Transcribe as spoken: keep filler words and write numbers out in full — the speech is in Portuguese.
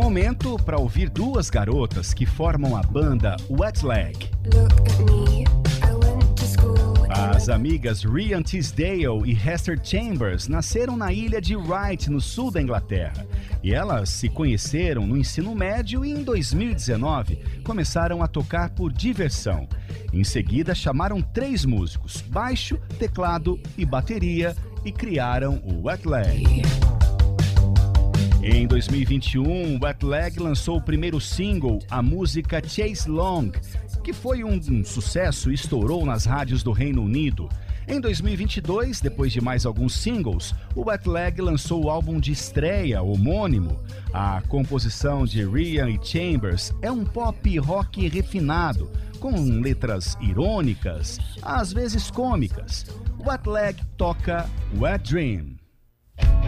momento para ouvir duas garotas que formam a banda Wet Leg. As amigas Rhian Tisdale e Hester Chambers nasceram na ilha de Wight, no sul da Inglaterra. E elas se conheceram no ensino médio e em dois mil e dezenove começaram a tocar por diversão. Em seguida chamaram três músicos, baixo, teclado e bateria, e criaram o Wet Leg. Em dois mil e vinte e um, Wet Leg lançou o primeiro single, a música Chase Long, que foi um, um sucesso e estourou nas rádios do Reino Unido. Em dois mil e vinte e dois, depois de mais alguns singles, o Wet Leg lançou o álbum de estreia, homônimo. A composição de Rhian e Chambers é um pop rock refinado, com letras irônicas, às vezes cômicas. Wet Leg toca Wet Dream.